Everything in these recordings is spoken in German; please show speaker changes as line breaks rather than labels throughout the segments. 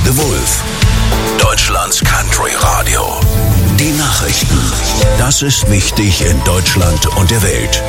The Wolf, Deutschlands Country Radio. Die Nachrichten. Das ist wichtig in Deutschland und der Welt.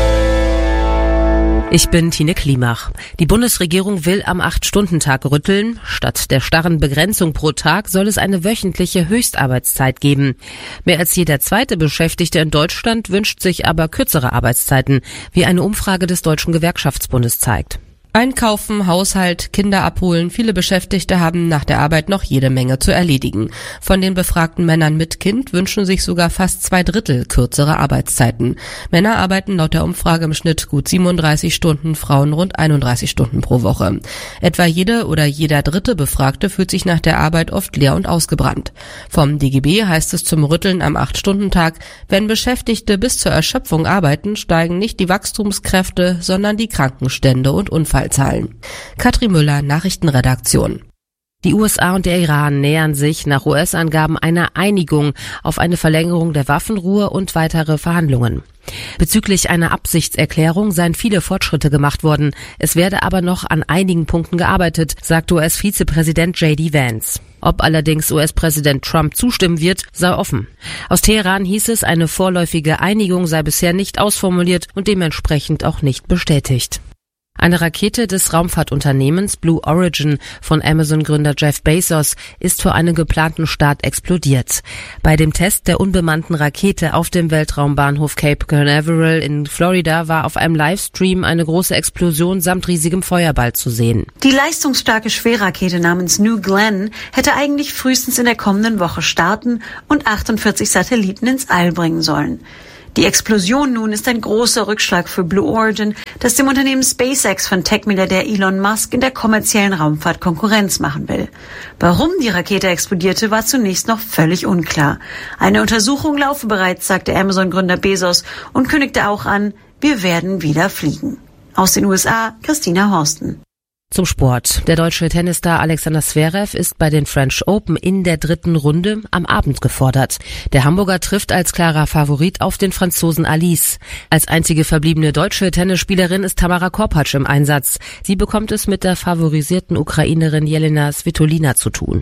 Ich bin Tine Klimach. Die Bundesregierung will am 8-Stunden-Tag rütteln. Statt der starren Begrenzung pro Tag soll es eine wöchentliche Höchstarbeitszeit geben. Mehr als jeder zweite Beschäftigte in Deutschland wünscht sich aber kürzere Arbeitszeiten, wie eine Umfrage des Deutschen Gewerkschaftsbundes zeigt. Einkaufen, Haushalt, Kinder abholen. Viele Beschäftigte haben nach der Arbeit noch jede Menge zu erledigen. Von den befragten Männern mit Kind wünschen sich sogar fast 2/3 kürzere Arbeitszeiten. Männer arbeiten laut der Umfrage im Schnitt gut 37 Stunden, Frauen rund 31 Stunden pro Woche. Etwa jede oder jeder dritte Befragte fühlt sich nach der Arbeit oft leer und ausgebrannt. Vom DGB heißt es zum Rütteln am 8-Stunden-Tag, wenn Beschäftigte bis zur Erschöpfung arbeiten, steigen nicht die Wachstumskräfte, sondern die Krankenstände und Unfallzahlen. Katrin Müller, Nachrichtenredaktion. Die USA und der Iran nähern sich nach US-Angaben einer Einigung auf eine Verlängerung der Waffenruhe und weitere Verhandlungen. Bezüglich einer Absichtserklärung seien viele Fortschritte gemacht worden. Es werde aber noch an einigen Punkten gearbeitet, sagte US-Vizepräsident J.D. Vance. Ob allerdings US-Präsident Trump zustimmen wird, sei offen. Aus Teheran hieß es, eine vorläufige Einigung sei bisher nicht ausformuliert und dementsprechend auch nicht bestätigt. Eine Rakete des Raumfahrtunternehmens Blue Origin von Amazon-Gründer Jeff Bezos ist vor einem geplanten Start explodiert. Bei dem Test der unbemannten Rakete auf dem Weltraumbahnhof Cape Canaveral in Florida war auf einem Livestream eine große Explosion samt riesigem Feuerball zu sehen.
Die leistungsstarke Schwerrakete namens New Glenn hätte eigentlich frühestens in der kommenden Woche starten und 48 Satelliten ins All bringen sollen. Die Explosion nun ist ein großer Rückschlag für Blue Origin, das dem Unternehmen SpaceX von Tech-Milliardär Elon Musk in der kommerziellen Raumfahrt Konkurrenz machen will. Warum die Rakete explodierte, war zunächst noch völlig unklar. Eine Untersuchung laufe bereits, sagte Amazon-Gründer Bezos und kündigte auch an, wir werden wieder fliegen. Aus den USA, Christina Horsten.
Zum Sport. Der deutsche Tennisstar Alexander Zverev ist bei den French Open in der 3. Runde am Abend gefordert. Der Hamburger trifft als klarer Favorit auf den Franzosen Alice. Als einzige verbliebene deutsche Tennisspielerin ist Tamara Korpatsch im Einsatz. Sie bekommt es mit der favorisierten Ukrainerin Jelena Svitolina zu tun.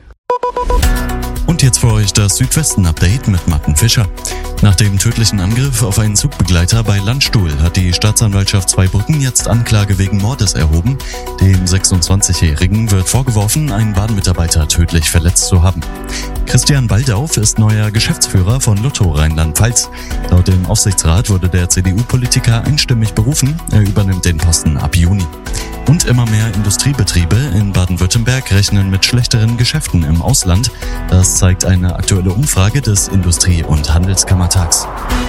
Und jetzt für euch das Südwesten-Update mit Martin Fischer. Nach dem tödlichen Angriff auf einen Zugbegleiter bei Landstuhl hat die Staatsanwaltschaft Zweibrücken jetzt Anklage wegen Mordes erhoben. Dem 26-Jährigen wird vorgeworfen, einen Bahnmitarbeiter tödlich verletzt zu haben. Christian Baldauf ist neuer Geschäftsführer von Lotto Rheinland-Pfalz. Laut dem Aufsichtsrat wurde der CDU-Politiker einstimmig berufen. Er übernimmt den Posten ab Juni. Und immer mehr Industriebetriebe in Baden-Württemberg rechnen mit schlechteren Geschäften im Ausland. Das zeigt eine aktuelle Umfrage des Industrie- und Handelskammertags.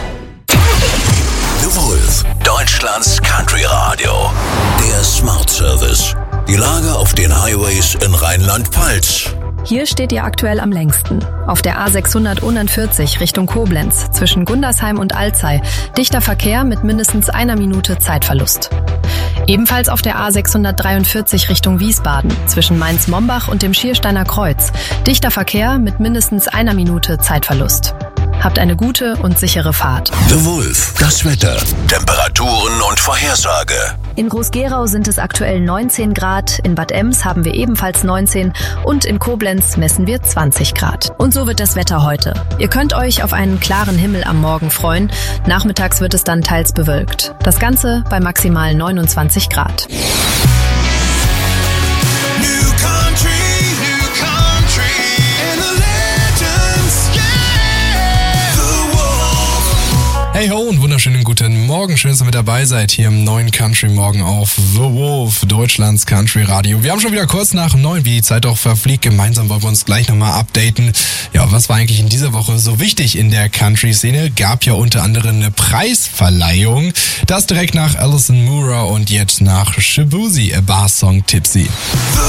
The Wolf, Deutschlands Country Radio. Der Smart Service. Die Lage auf den Highways in Rheinland-Pfalz.
Hier steht ihr aktuell am längsten. Auf der A641 Richtung Koblenz zwischen Gundersheim und Alzey. Dichter Verkehr mit mindestens 1 Minute Zeitverlust. Ebenfalls auf der A643 Richtung Wiesbaden zwischen Mainz-Mombach und dem Schiersteiner Kreuz. Dichter Verkehr mit mindestens 1 Minute Zeitverlust. Habt eine gute und sichere Fahrt.
The Wolf, das Wetter, Temperaturen und Vorhersage.
In Groß-Gerau sind es aktuell 19 Grad, in Bad Ems haben wir ebenfalls 19 und in Koblenz messen wir 20 Grad. Und so wird das Wetter heute. Ihr könnt euch auf einen klaren Himmel am Morgen freuen. Nachmittags wird es dann teils bewölkt. Das Ganze bei maximal 29 Grad.
Hey ho und wunderschönen guten Morgen. Schön, dass ihr mit dabei seid hier im neuen Country Morgen auf The Wolf, Deutschlands Country Radio. Wir haben schon wieder kurz nach 9, wie die Zeit doch verfliegt. Gemeinsam wollen wir uns gleich nochmal updaten. Ja, was war eigentlich in dieser Woche so wichtig in der Country-Szene? Gab ja unter anderem eine Preisverleihung. Das direkt nach Alison Mura und jetzt nach Shaboozey, A Bar Song Tipsy.